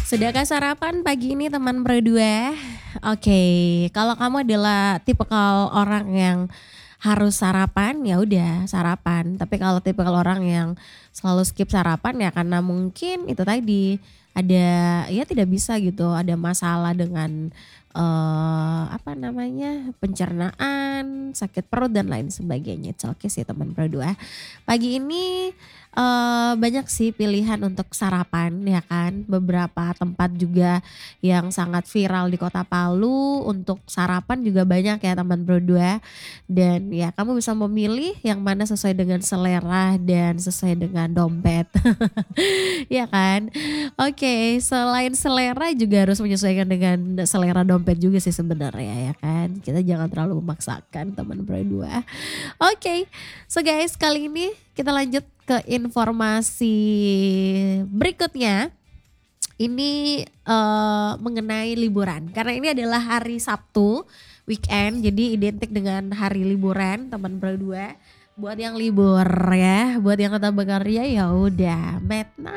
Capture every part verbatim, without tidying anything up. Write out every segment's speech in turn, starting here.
Sudahkah sarapan pagi ini teman berdua? Oke, kalau kamu adalah tipikal orang yang harus sarapan, ya udah sarapan. Tapi kalau tipikal orang yang selalu skip sarapan ya karena mungkin itu tadi ada ya tidak bisa gitu, ada masalah dengan eh apa namanya? Pencernaan, sakit perut dan lain sebagainya. It's okay sih teman berdua. Pagi ini Eee, banyak sih pilihan untuk sarapan ya kan, beberapa tempat juga yang sangat viral di Kota Palu untuk sarapan juga banyak ya teman berdua, dan ya kamu bisa memilih yang mana sesuai dengan selera dan sesuai dengan dompet. Ya kan? Oke, selain selera juga harus menyesuaikan dengan selera dompet juga sih sebenarnya ya kan, kita jangan terlalu memaksakan teman berdua. Oke, so guys kali ini kita lanjut ke informasi berikutnya. Ini eh, mengenai liburan. Karena ini adalah hari Sabtu, weekend, jadi identik dengan hari liburan teman berdua. Buat yang libur ya, buat yang tetap bekerja ya udah, metna.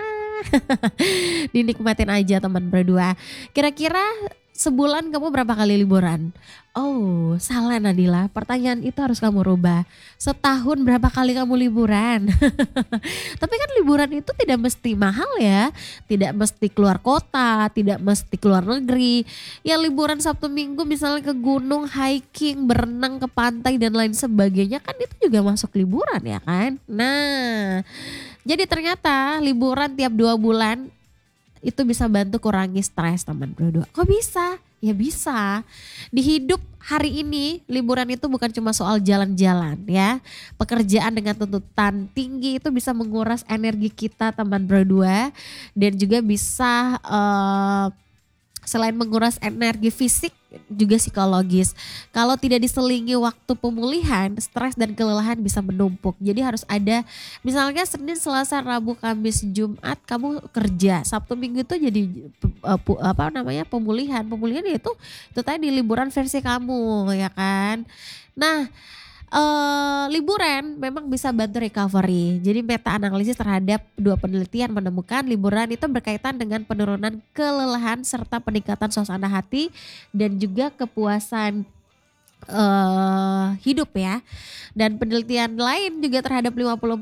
Dinikmatin aja teman berdua. Kira-kira sebulan kamu berapa kali liburan? Oh, salah Nadila. Pertanyaan itu harus kamu rubah. Setahun berapa kali kamu liburan? Tapi kan liburan itu tidak mesti mahal ya. Tidak mesti keluar kota, tidak mesti keluar negeri. Ya liburan Sabtu Minggu misalnya ke gunung, hiking, berenang ke pantai dan lain sebagainya kan itu juga masuk liburan ya kan. Nah, jadi ternyata liburan tiap dua bulan itu bisa bantu kurangi stres teman berdua. Kok bisa? Ya bisa. Di hidup hari ini liburan itu bukan cuma soal jalan-jalan ya. Pekerjaan dengan tuntutan tinggi itu bisa menguras energi kita teman berdua. Dan juga bisa eh, selain menguras energi fisik juga psikologis. Kalau tidak diselingi waktu pemulihan, stres dan kelelahan bisa menumpuk. Jadi harus ada misalnya Senin, Selasa, Rabu, Kamis, Jumat kamu kerja. Sabtu Minggu itu jadi uh, pu- apa namanya pemulihan. Pemulihan itu itu tadi liburan versi kamu ya kan. Nah, eh liburan memang bisa bantu recovery. Jadi meta analisis terhadap dua penelitian menemukan liburan itu berkaitan dengan penurunan kelelahan serta peningkatan suasana hati dan juga kepuasan eh hidup ya. Dan penelitian lain juga terhadap lima puluh